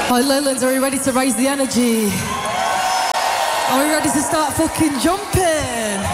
Hi Lowlands, are you ready to raise the energy? Are we ready to start fucking jumping?